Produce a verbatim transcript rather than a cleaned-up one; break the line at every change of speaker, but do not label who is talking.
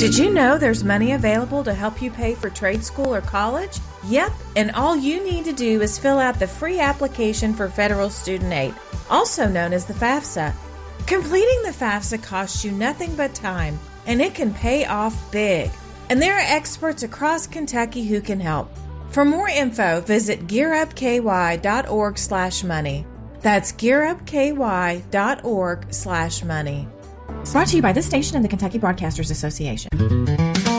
Did you know there's money available to help you pay for trade school or college? Yep, and all you need to do is fill out the free application for federal student aid, also known as the FAFSA. Completing the FAFSA costs you nothing but time, and it can pay off big. And there are experts across Kentucky who can help. For more info, visit gearupky.org slash money. That's gearupky.org slash money. Brought to you by this station and the Kentucky Broadcasters Association.